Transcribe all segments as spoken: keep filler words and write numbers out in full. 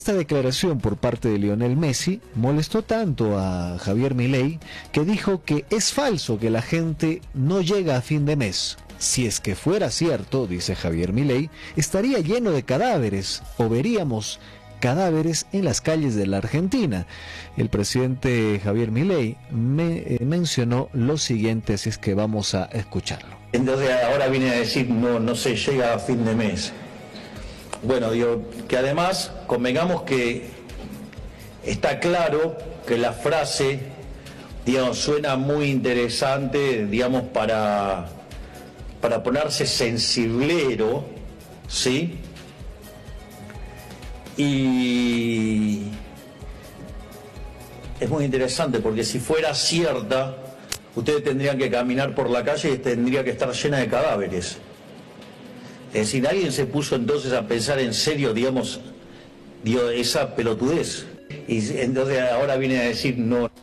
Esta declaración por parte de Lionel Messi molestó tanto a Javier Milei que dijo que es falso que la gente no llega a fin de mes. Si es que fuera cierto, dice Javier Milei, estaría lleno de cadáveres o veríamos cadáveres en las calles de la Argentina. El presidente Javier Milei me, eh, mencionó lo siguiente, así es que vamos a escucharlo. Entonces ahora viene a decir no, no se llega a fin de mes. Bueno, digo, que además convengamos que está claro que la frase, digamos, suena muy interesante, digamos, para, para ponerse sensiblero, ¿sí? Y es muy interesante porque si fuera cierta, ustedes tendrían que caminar por la calle y tendría que estar llena de cadáveres. Es decir, alguien se puso entonces a pensar en serio, digamos, digo, esa pelotudez. Y entonces ahora viene a decir no.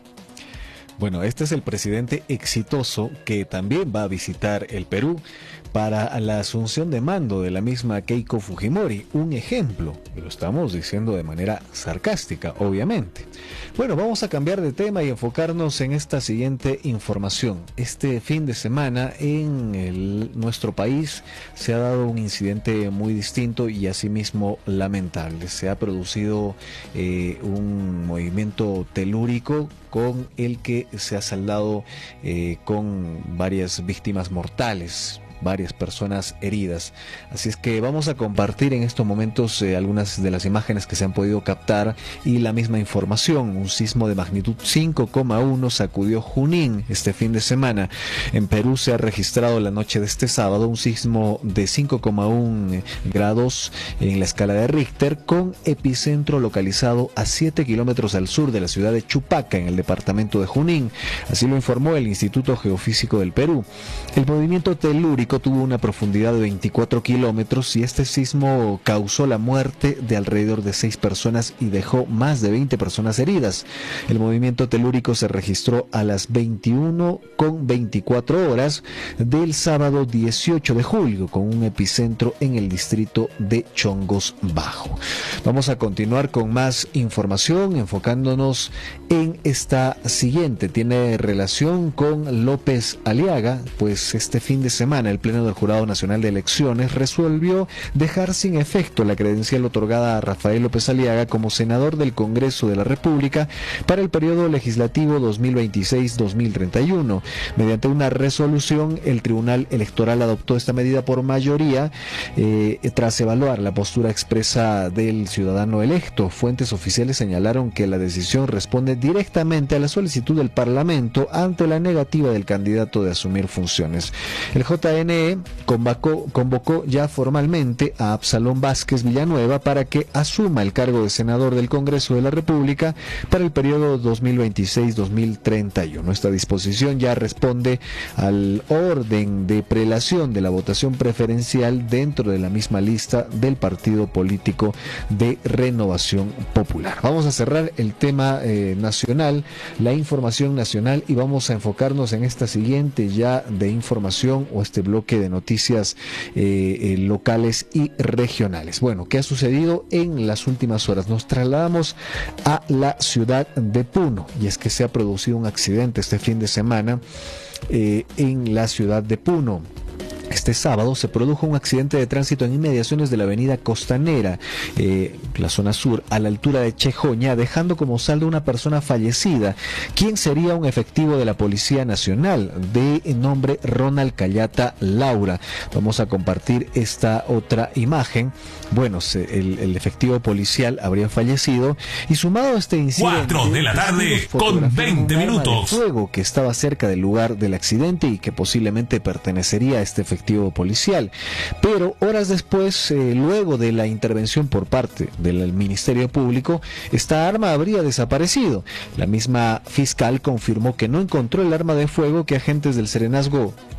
Bueno, este es el presidente exitoso que también va a visitar el Perú para la asunción de mando de la misma Keiko Fujimori. Un ejemplo, y lo estamos diciendo de manera sarcástica, obviamente. Bueno, vamos a cambiar de tema y enfocarnos en esta siguiente información. Este fin de semana en el, nuestro país se ha dado un incidente muy distinto y asimismo lamentable. Se ha producido eh, un movimiento telúrico con el que se ha saldado eh, con varias víctimas mortales, varias personas heridas. Así es que vamos a compartir en estos momentos eh, algunas de las imágenes que se han podido captar y la misma información. Un sismo de magnitud cinco coma uno sacudió Junín este fin de semana. En Perú se ha registrado la noche de este sábado un sismo de cinco coma uno grados en la escala de Richter, con epicentro localizado a siete kilómetros al sur de la ciudad de Chupaca, en el departamento de Junín. Así lo informó el Instituto Geofísico del Perú. El movimiento telúrico tuvo una profundidad de veinticuatro kilómetros y este sismo causó la muerte de alrededor de seis personas y dejó más de veinte personas heridas. El movimiento telúrico se registró a las veintiuna con veinticuatro horas del sábado dieciocho de julio, con un epicentro en el distrito de Chongos Bajo. Vamos a continuar con más información, enfocándonos en esta siguiente. Tiene relación con López Aliaga, pues este fin de semana el Pleno del Jurado Nacional de Elecciones resolvió dejar sin efecto la credencial otorgada a Rafael López Aliaga como senador del Congreso de la República para el periodo legislativo dos mil veintiséis a dos mil treinta y uno. Mediante una resolución, el Tribunal Electoral adoptó esta medida por mayoría eh, tras evaluar la postura expresa del ciudadano electo. Fuentes oficiales señalaron que la decisión responde directamente a la solicitud del Parlamento ante la negativa del candidato de asumir funciones. El J N E convocó, convocó ya formalmente a Absalón Vázquez Villanueva para que asuma el cargo de senador del Congreso de la República para el periodo dos mil veintiséis a dos mil treinta y uno. Esta disposición ya responde al orden de prelación de la votación preferencial dentro de la misma lista del partido político de Renovación Popular. Vamos a cerrar el tema eh, nacional, la información nacional, y vamos a enfocarnos en esta siguiente ya de información o este bloque de noticias eh, eh, locales y regionales. Bueno, ¿qué ha sucedido en las últimas horas? Nos trasladamos a la ciudad de Puno, y es que se ha producido un accidente este fin de semana eh, en la ciudad de Puno. Este sábado se produjo un accidente de tránsito en inmediaciones de la avenida Costanera, eh, la zona sur, a la altura de Chejoña, dejando como saldo una persona fallecida, quien sería un efectivo de la Policía Nacional, de nombre Ronald Callata Laura. Vamos a compartir esta otra imagen. Bueno, se, el, el efectivo policial habría fallecido, y sumado a este incidente, cuatro de la tarde con veinte minutos. Fuego que estaba cerca del lugar del accidente y que posiblemente pertenecería a este efectivo policial, pero horas después, eh, luego de la intervención por parte del Ministerio Público, esta arma habría desaparecido. La misma fiscal confirmó que no encontró el arma de fuego que agentes del Serenazgo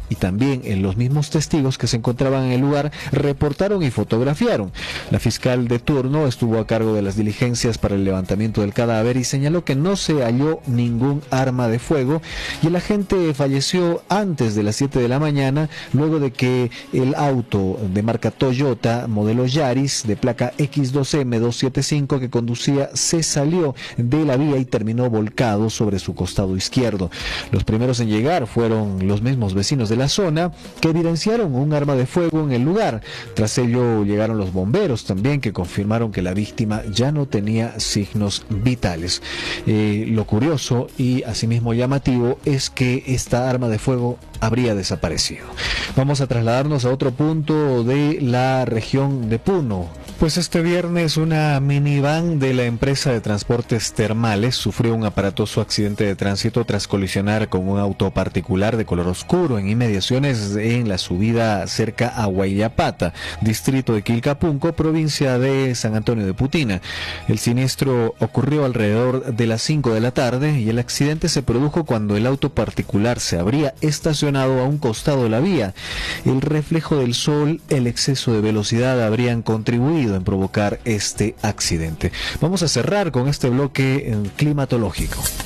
y también en los mismos testigos que se encontraban en el lugar reportaron y fotografiaron. La fiscal de turno estuvo a cargo de las diligencias para el levantamiento del cadáver y señaló que no se halló ningún arma de fuego y el agente falleció antes de las siete de la mañana luego de que el auto de marca Toyota modelo Yaris de placa equis dos eme doscientos setenta y cinco que conducía se salió de la vía y terminó volcado sobre su costado izquierdo. Los primeros en llegar fueron los mismos vecinos de la zona que evidenciaron un arma de fuego en el lugar. Tras ello llegaron los bomberos también, que confirmaron que la víctima ya no tenía signos vitales. Eh, lo curioso y asimismo llamativo es que esta arma de fuego habría desaparecido. Vamos a trasladarnos a otro punto de la región de Puno. Pues este viernes una minivan de la empresa de transportes Termales sufrió un aparatoso accidente de tránsito tras colisionar con un auto particular de color oscuro en inmediaciones en la subida cerca a Huayllapata, distrito de Quilcapunco, provincia de San Antonio de Putina. El siniestro ocurrió alrededor de las cinco de la tarde y el accidente se produjo cuando el auto particular se habría estacionado a un costado de la vía. El reflejo del sol, el exceso de velocidad habrían contribuido en provocar este accidente. Vamos a cerrar con este bloque climatológico.